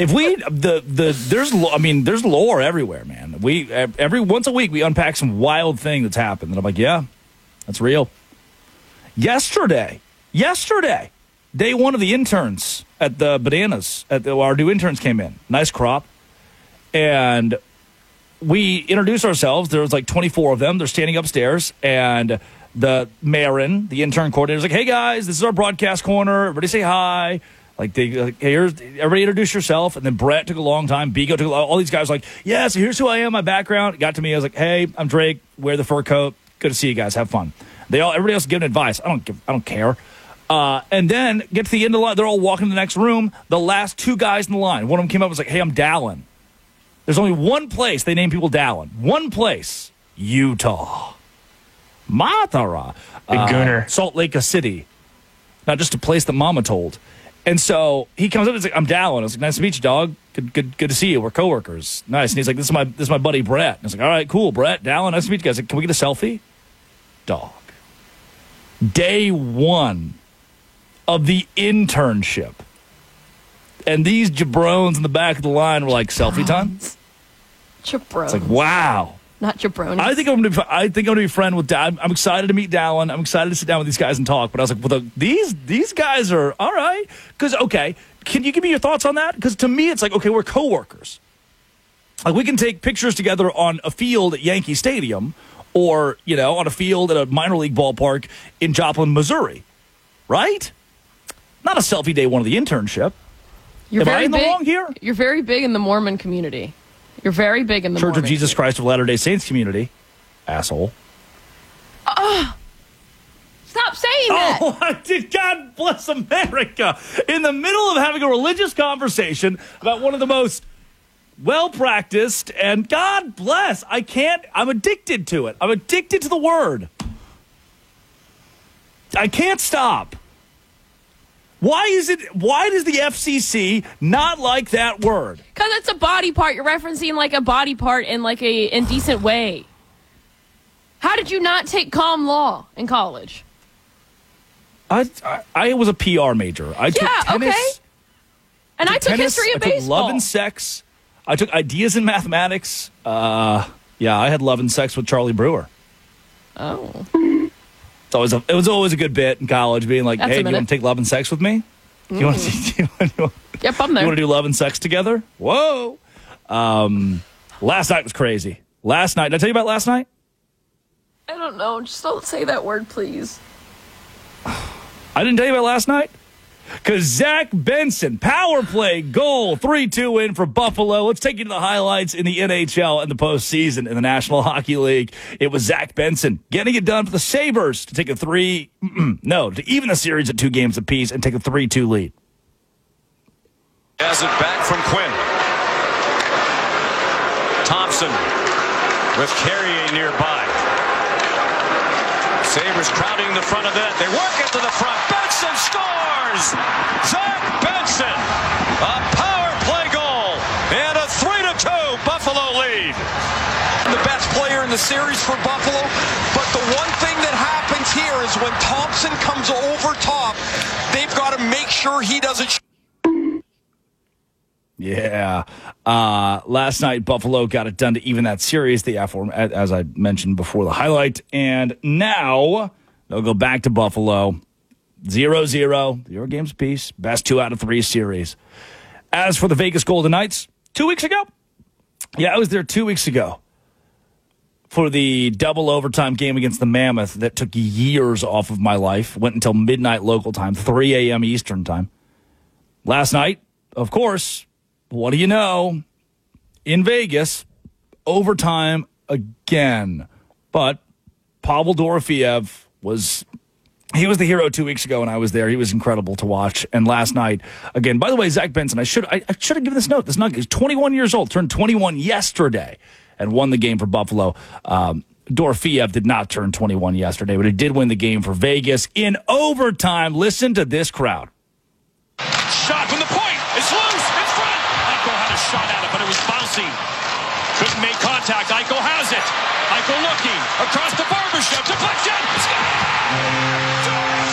If we there's lore everywhere, man. Every once a week we unpack some wild thing that's happened, and I'm like, yeah, that's real. Yesterday, day one of the interns at the Bananas, our new interns came in. Nice crop. And we introduced ourselves. There was like 24 of them. They're standing upstairs. And the Marin, the intern coordinator, was like, hey, guys, this is our broadcast corner. Everybody say hi. Like, hey, everybody introduce yourself. And then Brett took a long time. Bigo took all these guys were like, yeah, so here's who I am, my background. It got to me. I was like, hey, I'm Drake. Wear the fur coat. Good to see you guys. Have fun. Everybody else is giving advice. I don't care. And then get to the end of the line. They're all walking to the next room. The last two guys in the line. One of them came up and was like, hey, I'm Dallin. There's only one place they name people Dallin. One place. Utah. Matara. Big Gooner. Salt Lake City. Not just a place that Mama told. And so he comes up and he's like, I'm Dallin. I was like, nice to meet you, dog. Good to see you. We're coworkers. Nice. And he's like, this is my buddy Brett. And I was like, all right, cool, Brett. Dallin, nice to meet you guys. Like, can we get a selfie? Dog. Day one of the internship. And these jabrones in the back of the line were like, selfie time? Jabrones. It's like, wow. Not jabrones. I think I'm gonna be friend with Dallin. I'm excited to meet Dallin. I'm excited to sit down with these guys and talk. But I was like, well, these guys are all right. Because, okay, can you give me your thoughts on that? Because to me, it's like, okay, we're coworkers. Like, we can take pictures together on a field at Yankee Stadium or, on a field at a minor league ballpark in Joplin, Missouri. Right? Not a selfie day one of the internship. You're Am I in the wrong here? You're very big in the Mormon community. You're very big in the Church Mormon of Jesus community. Christ of Latter-day Saints community. Asshole. Stop saying that. Oh, I did. God bless America. In the middle of having a religious conversation about one of the most well-practiced, and God bless, I'm addicted to it. I'm addicted to the word. I can't stop. Why does the FCC not like that word? Because it's a body part. You're referencing like a body part in like a indecent way. How did you not take common law in college? I was a PR major. I took tennis. Okay. And I took history of baseball. I took love and sex. I took ideas in mathematics. I had love and sex with Charlie Brewer. Oh. It was always a good bit in college, being like, hey, do you want to take love and sex with me? Do you want to, yep, I'm there. You want to do love and sex together? Whoa. Last night was crazy. Last night. Did I tell you about last night? I don't know. Just don't say that word, please. I didn't tell you about last night? Because Zach Benson, power play goal, 3-2 win for Buffalo. Let's take you to the highlights in the NHL and the postseason in the National Hockey League. It was Zach Benson getting it done for the Sabres to take to even the series at 2 games apiece and take a 3-2 lead. Has it back from Quinn. Thompson with Carrier nearby. Sabres crowding the front of that. They work it to the front. Benson scores! Zach Benson! A power play goal! And a 3-2 Buffalo lead. The best player in the series for Buffalo. But the one thing that happens here is when Thompson comes over top, they've got to make sure he doesn't... Yeah. Last night, Buffalo got it done to even that series, as I mentioned before the highlight. And now they'll go back to Buffalo. 0-0, 0 games apiece. Best 2 out of 3 series. As for the Vegas Golden Knights, 2 weeks ago? Yeah, I was there 2 weeks ago for the double overtime game against the Mammoth that took years off of my life. Went until midnight local time, 3 a.m. Eastern time. Last night, of course... What do you know? In Vegas, overtime again. But Pavel Dorofeev was the hero 2 weeks ago when I was there. He was incredible to watch. And last night, again, by the way, Zach Benson, I should have given this note. He's 21 years old, turned 21 yesterday, and won the game for Buffalo. Dorofeev did not turn 21 yesterday, but he did win the game for Vegas in overtime. Listen to this crowd. Shot from the point. It's loose. In front. Eichel had a shot at it, but it was bouncy. Couldn't make contact. Eichel has it. Eichel looking across the barbershop. Deflection. Score!